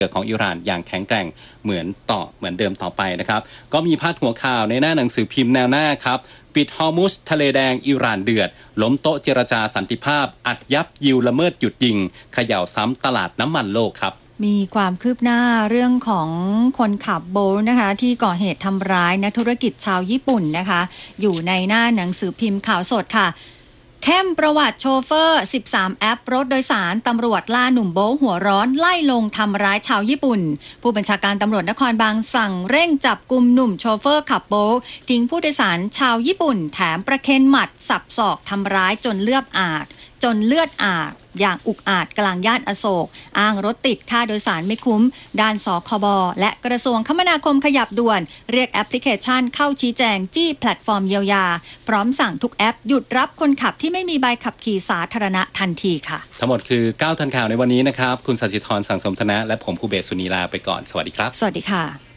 ของอิหร่านอย่างแข็งแกร่งเหมือนเดิมต่อไปนะครับก็มีพาดหัวข่าวในหน้าหนังสือพิมพ์แนวหน้าครับปิดฮอร์มุซทะเลแดงอิหร่านเดือดล้มโต๊ะเจรจาสันติภาพอัดยับยิวละเมิดหยุดยิงเขย่าซ้ำตลาดน้ำมันโลกครับมีความคืบหน้าเรื่องของคนขับโบ๊ทนะคะที่ก่อเหตุทำร้ายนักธุรกิจชาวญี่ปุ่นนะคะอยู่ในหน้าหนังสือพิมพ์ข่าวสดค่ะเข้มประวัติโชเฟอร์13แอปรถโดยสารตำรวจล่าหนุ่มโบ๊ทหัวร้อนไล่ลงทำร้ายชาวญี่ปุ่นผู้บัญชาการตำรวจนครบาลสั่งเร่งจับกุมหนุ่มโชเฟอร์ขับโบ๊ททิ้งผู้โดยสารชาวญี่ปุ่นแถมประเคนหมัดสับศอกทำร้ายจนเลือดอาบอย่างอุกอาจกลางย่านอโศกอ้างรถติดค่าโดยสารไม่คุ้มด้านสคบและกระทรวงคมนาคมขยับด่วนเรียกแอปพลิเคชันเข้าชี้แจงจี้แพลตฟอร์มเยียวยาพร้อมสั่งทุกแอปหยุดรับคนขับที่ไม่มีใบขับขี่สาธารณะทันทีค่ะทั้งหมดคือ9ทันข่าวในวันนี้นะครับคุณสัจจิธรสังสมธนะและผมภูเบศสุนีลาไปก่อนสวัสดีครับสวัสดีค่ะ